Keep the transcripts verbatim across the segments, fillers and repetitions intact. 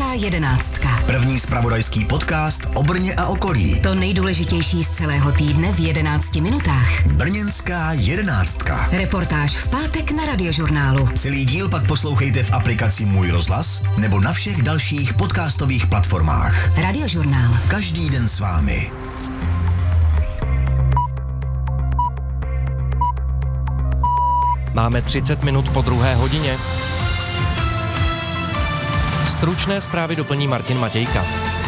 Brněnská jedenáctka. První zpravodajský podcast o Brně a okolí. To nejdůležitější z celého týdne v jedenácti minutách. Brněnská jedenáctka. Reportáž v pátek na Radiožurnálu. Celý díl pak poslouchejte v aplikaci Můj rozhlas nebo na všech dalších podcastových platformách. Radiožurnál. Každý den s vámi. Máme třicet minut po druhé hodině. Stručné zprávy doplní Martin Matějka.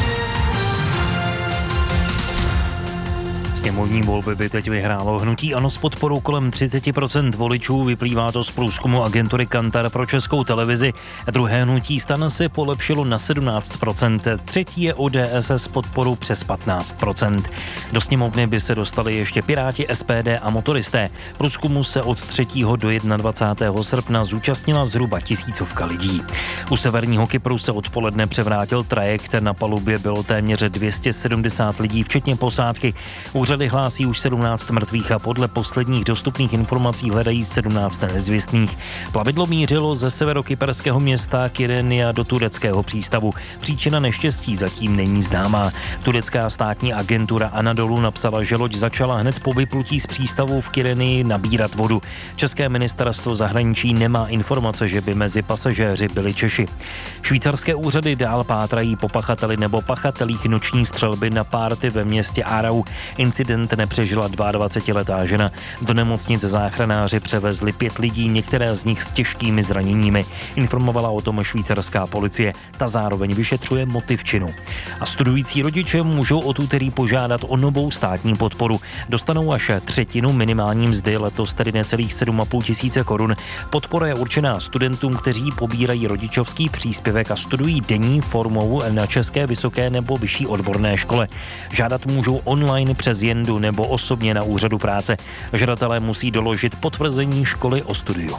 Sněmovní volby by teď vyhrálo hnutí ANO s podporou kolem třicet procent voličů, vyplývá to z průzkumu agentury Kantar pro Českou televizi. Druhé hnutí STAN se polepšilo na sedmnáct procent, třetí je O D S s podporou přes patnáct procent. Do sněmovny by se dostali ještě Piráti, S P D a motoristé. Průzkumu se od třetího do dvacátého prvního srpna zúčastnila zhruba tisícovka lidí. U severního Kypru se odpoledne převrátil trajekt, na palubě bylo téměř dvě stě sedmdesát lidí, včetně posádky. Úřady hlásí už sedmnáct mrtvých a podle posledních dostupných informací hledají sedmnáct nezvěstných. Plavidlo mířilo ze severokyperského města Kyrenia do tureckého přístavu. Příčina neštěstí zatím není známá. Turecká státní agentura Anadolu napsala, že loď začala hned po vyplutí z přístavu v Kyrenii nabírat vodu. České ministerstvo zahraničí nemá informace, že by mezi pasažéři byli Češi. Švýcarské úřady dál pátrají po pachateli nebo pachatelích noční střelby na párty ve městě Aarau. Incident nepřežila dvacetiletá žena. Do nemocnice záchranáři převezli pět lidí, některé z nich s těžkými zraněními. Informovala o tom švýcarská policie. Ta zároveň vyšetřuje motiv činu. A studující rodiče můžou od úterý požádat o novou státní podporu. Dostanou až třetinu minimální mzdy, letos tedy necelých sedm a půl tisíce korun. Podpora je určená studentům, kteří pobírají rodičovský příspěvek a studují denní formou na české vysoké nebo vyšší odborné škole. Žádat můžou online přes Jendu nebo osobně na úřadu práce. Žadatelé musí doložit potvrzení školy o studiu.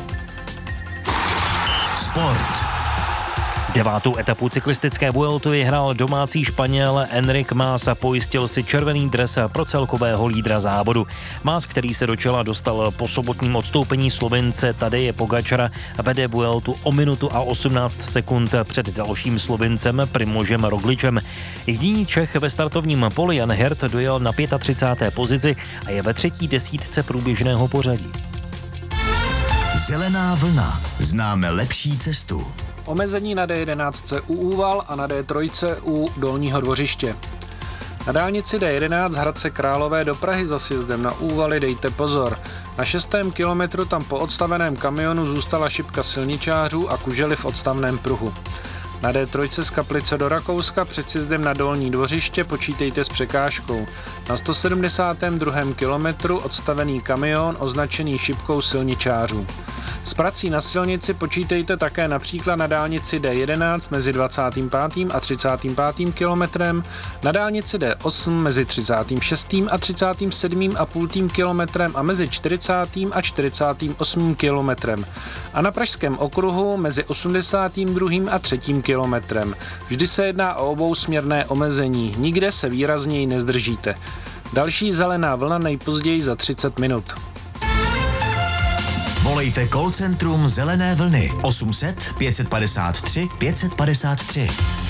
Sport. Devátou etapu cyklistické Vuelty vyhrál domácí Španěl Enric Mas a pojistil si červený dres pro celkového lídra závodu. Mas, který se do čela dostal po sobotním odstoupení Slovince Tadeje Pogačara, vede Vueltu o minutu a osmnáct sekund před dalším Slovincem Primožem Rogličem. Jediný Čech ve startovním poli Jan Hirt dojel na třicáté páté pozici a je ve třetí desítce průběžného pořadí. Zelená vlna. Známe lepší cestu. Omezení na D jedenáct u Úval a na D tři u Dolního Dvořiště. Na dálnici D jedenáct z Hradce Králové do Prahy za sjezdem na Úvaly dejte pozor. Na šestém kilometru tam po odstaveném kamionu zůstala šipka silničářů a kužely v odstavném pruhu. Na D tři z Kaplice do Rakouska před sjezdem na Dolní Dvořiště počítejte s překážkou. Na sto sedmdesátém druhém kilometru odstavený kamion označený šipkou silničářů. S prací na silnici počítejte také například na dálnici D jedenáct mezi dvacátým pátým a třicátým pátým kilometrem, na dálnici D osm mezi třicátým šestým a třicátým sedmým a půl kilometrem a mezi čtyřicátým a čtyřicátým osmým kilometrem a na Pražském okruhu mezi osmdesátým druhým a třetím kilometrem. Vždy se jedná o obousměrné omezení, nikde se výrazněji nezdržíte. Další zelená vlna nejpozději za třicet minut. Volejte call centrum Zelené vlny osm set pět padesát tři pět padesát tři.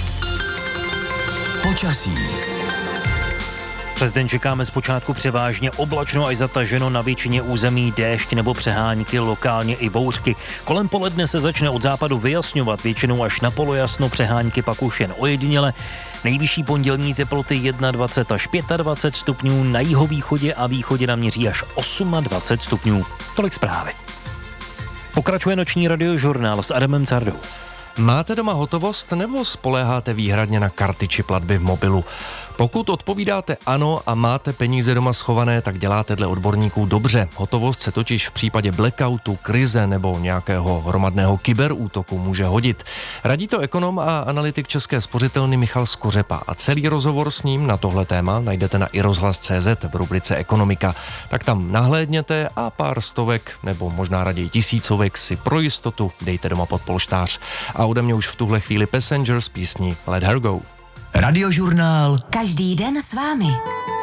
Počasí. Přes den čekáme zpočátku převážně oblačno až zataženo, na většině území déšť nebo přehánky, lokálně i bouřky. Kolem poledne se začne od západu vyjasňovat, většinou až na polojasno, přehánky pak už jen ojediněle. Nejvyšší pondělní teploty dvacet jedna až dvacet pět stupňů, na jihovýchodě a východě naměří až dvacet osm stupňů. Tolik zprávy. Pokračuje noční radiožurnál s Adamem Cardou. Máte doma hotovost nebo spoléháte výhradně na karty či platby v mobilu? Pokud odpovídáte ano a máte peníze doma schované, tak děláte dle odborníků dobře. Hotovost se totiž v případě blackoutu, krize nebo nějakého hromadného kyberútoku může hodit. Radí to ekonom a analytik České spořitelny Michal Skořepa a celý rozhovor s ním na tohle téma najdete na irozhlas tečka cé zet v rubrice Ekonomika. Tak tam nahlédněte a pár stovek nebo možná raději tisícovek si pro jistotu dejte doma pod polštář. A ode mě už v tuhle chvíli Passengers písní Let Her Go. Radiožurnál. Každý den s vámi.